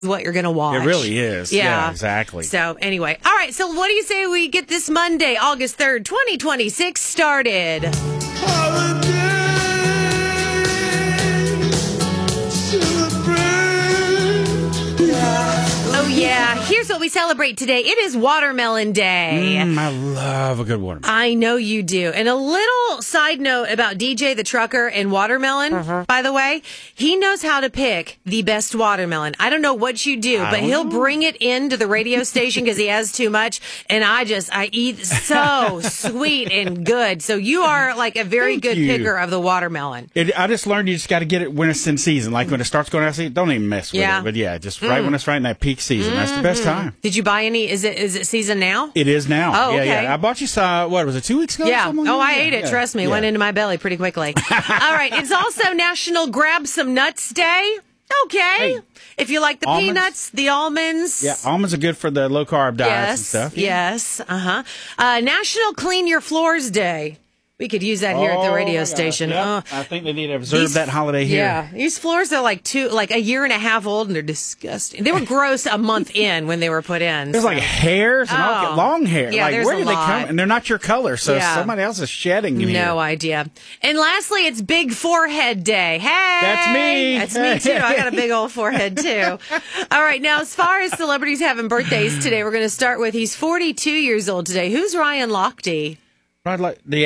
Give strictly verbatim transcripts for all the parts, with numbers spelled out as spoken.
what you're going to watch. It really is. Yeah. yeah, exactly. So anyway, all right. So what do you say we get this Monday, August third, twenty twenty-six started? Oh, yeah. Here's what we celebrate today. It is Watermelon Day. Mm, I love a good watermelon. I know you do. And a little side note about D J the Trucker and watermelon, uh-huh. by the way, he knows how to pick the best watermelon. I don't know what you do, but he'll know. bring it into the radio station because he has too much. And I just, I eat so sweet and good. So you are like a very Thank good you. picker of the watermelon. It, I just learned you just got to get it when it's in season. Like when it starts going out of season, don't even mess with Yeah. it. But yeah, just right Mm. when it's right in that peak season. That's the best time. Did you buy any? Is it is it season now? It is now. Oh, yeah, okay. yeah. I bought you some, what was it, two weeks ago? Yeah. Something Oh, like I that? ate it. Yeah. Trust me. Yeah. Went into my belly pretty quickly. All right. It's also National Grab Some Nuts Day. Okay. Hey, if you like the almonds? peanuts, the almonds. Yeah, almonds are good for the low carb diets Yes. and stuff. Yeah. Yes. Uh-huh. Uh, National Clean Your Floors Day. We could use that here at the Oh, radio my gosh. station. Yep. Uh, I think they need to observe these- that holiday here. Yeah, these floors are like two, like a year and a half old, and they're disgusting. They were gross a month in when they were put in. There's so. like hairs and all Oh. long hair. Yeah, like there's where a do they lot. come? And they're not your color, so Yeah. somebody else is shedding in here. No idea. And lastly, it's Big Forehead Day. Hey! That's me. That's me too. I got a big old forehead too. All right, now as far as celebrities having birthdays today, we're going to start with, he's forty-two years old today. Who's Ryan Lochte? Right, like the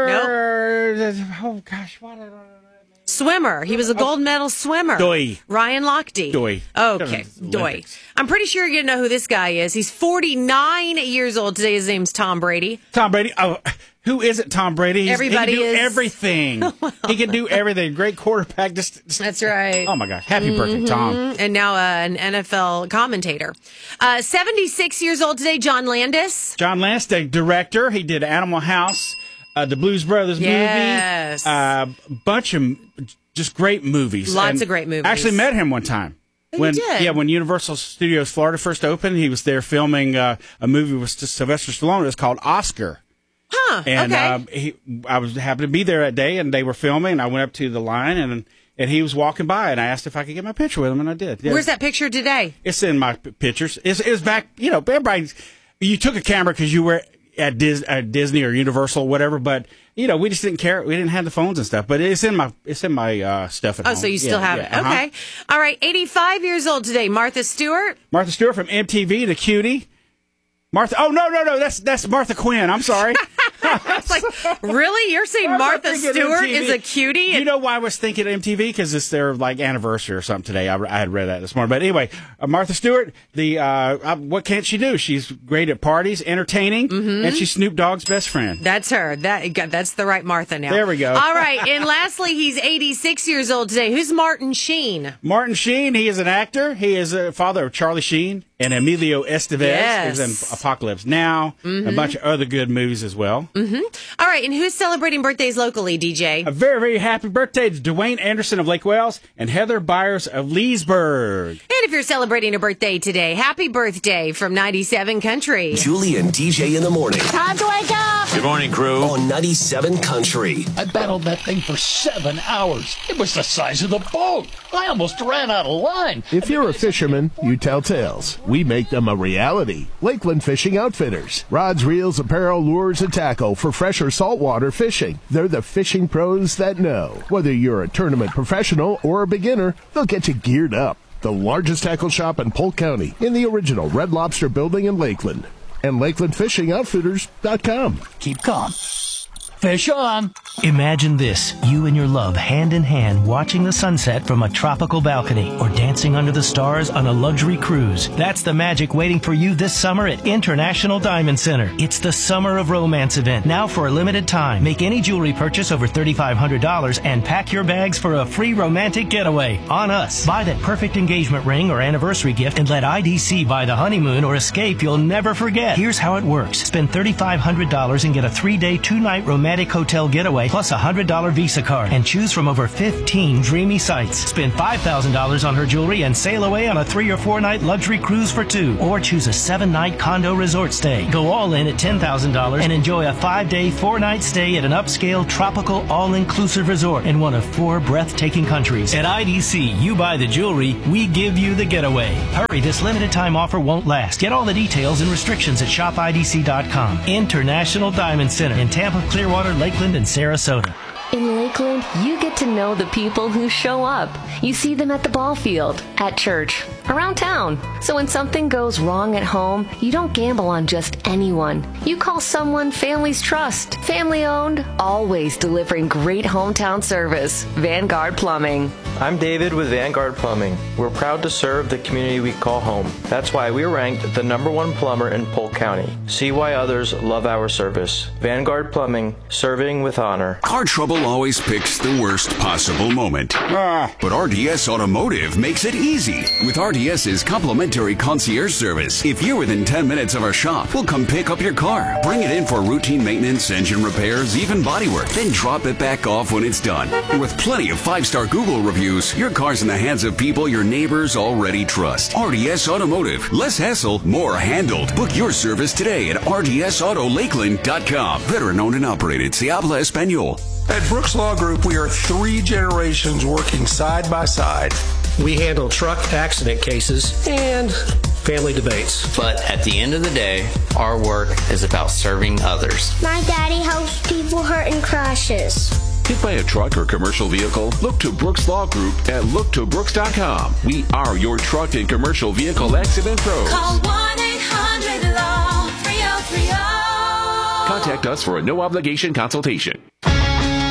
actor. Oh gosh, what? Swimmer. He was a gold medal swimmer. Doy. Ryan Lochte. Doy. Okay, Doy. Olympics. I'm pretty sure you're going to know who this guy is. He's forty-nine years old today. His name's Tom Brady. Tom Brady. Oh, who isn't Tom Brady? He's, Everybody he can do is. everything. He can do everything. Great quarterback. Just, just- That's right. Oh my gosh! Happy birthday, Tom. And now uh, an N F L commentator. Uh, seventy-six years old today, John Landis. John Lance, the director. He did Animal House, uh, the Blues Brothers Yes. movie, a uh, bunch of just great movies. Lots And of great movies. I actually met him one time. Oh, you when, did? Yeah, when Universal Studios Florida first opened, he was there filming uh, a movie with Sylvester Stallone. It was called Oscar. Huh, And okay. um, he, I was happened to be there that day, and they were filming. And I went up to the line, and and he was walking by, and I asked if I could get my picture with him, and I did. Yeah. Where's that picture today? It's in my p- pictures. It's, it was back, you know, everybody, you took a camera because you were at, Dis, at Disney or Universal or whatever, but, you know, we just didn't care. We didn't have the phones and stuff, but it's in my it's in my uh, stuff at Oh, home. so you still Yeah, have yeah, it. uh-huh. Okay. All right. eighty-five years old today, Martha Stewart. Martha Stewart from M T V, the cutie. Martha, oh, no, no, no, that's that's Martha Quinn. I'm sorry. It's like, really? You're saying Martha thinking Stewart M T V. is a cutie? You know why I was thinking M T V? Because it's their like anniversary or something today. I, I had read that this morning. But anyway, uh, Martha Stewart, the uh, uh, what can't she do? She's great at parties, entertaining, Mm-hmm. and she's Snoop Dogg's best friend. That's her. That That's the right Martha now. There we go. All right. And lastly, he's eighty-six years old today. Who's Martin Sheen? Martin Sheen, he is an actor. He is a father of Charlie Sheen and Emilio Estevez. Yes. He was in Apocalypse Now, Mm-hmm. a bunch of other good movies as well. Mm-hmm. All right. And who's celebrating birthdays locally, D J? A very, very happy birthday to Dwayne Anderson of Lake Wales and Heather Byers of Leesburg. And if you're celebrating a birthday today, happy birthday from ninety-seven Country. Julie and D J in the morning Time to wake up! Good morning, crew. on ninety-seven Country. I battled that thing for seven hours. It was the size of the boat. I almost ran out of line. If you're a fisherman, you tell tales. We make them a reality. Lakeland Fishing Outfitters. Rods, reels, apparel, lures, and tackle for fresh or saltwater fishing. They're the fishing pros that know. Whether you're a tournament professional or a beginner, they'll get you geared up. The largest tackle shop in Polk County in the original Red Lobster building in Lakeland. And Lakeland Fishing Outfitters dot com. Keep calm. Fish on. Imagine this, you and your love hand in hand watching the sunset from a tropical balcony or dancing under the stars on a luxury cruise. That's the magic waiting for you this summer at International Diamond Center. It's the Summer of Romance event, now for a limited time. Make any jewelry purchase over thirty-five hundred dollars and pack your bags for a free romantic getaway on us. Buy that perfect engagement ring or anniversary gift and let I D C buy the honeymoon or escape you'll never forget. Here's how it works. Spend thirty-five hundred dollars and get a three-day, two-night romantic romantic hotel getaway plus a one hundred dollars Visa card and choose from over fifteen dreamy sites. Spend five thousand dollars on her jewelry and sail away on a three or four night luxury cruise for two. Or choose a seven night condo resort stay. Go all in at ten thousand dollars and enjoy a five day, four night stay at an upscale, tropical, all-inclusive resort in one of four breathtaking countries. At I D C, you buy the jewelry, we give you the getaway. Hurry, this limited time offer won't last. Get all the details and restrictions at shop I D C dot com. International Diamond Center in Tampa, Clearwater, Lakeland, and Sarasota. In Lakeland, you get to know the people who show up. You see them at the ball field, at church, around town. So when something goes wrong at home, you don't gamble on just anyone. You call someone families trust. Family owned, always delivering great hometown service. Vanguard Plumbing. I'm David with Vanguard Plumbing. We're proud to serve the community we call home. That's why we're ranked the number one plumber in Polk County. See why others love our service. Vanguard Plumbing, serving with honor. Car trouble always picks the worst possible moment. Ah. But R D S Automotive makes it easy. With RDS's complimentary concierge service, if you're within ten minutes of our shop, we'll come pick up your car, bring it in for routine maintenance, engine repairs, even bodywork, then drop it back off when it's done. And with plenty of five-star Google reviews, your car's in the hands of people your neighbors already trust. R D S Automotive. Less hassle, more handled. Book your service today at R D S auto lakeland dot com. Veteran owned and operated. Se habla español. At Brooks Law Group, we are three generations working side by side. We handle truck accident cases and family debates. But at the end of the day, our work is about serving others. My daddy helps people hurt in crashes. Hit by a truck or commercial vehicle? Look to Brooks Law Group at look to brooks dot com. We are your truck and commercial vehicle accident pros. Call one eight hundred law three oh three oh. Contact us for a no-obligation consultation.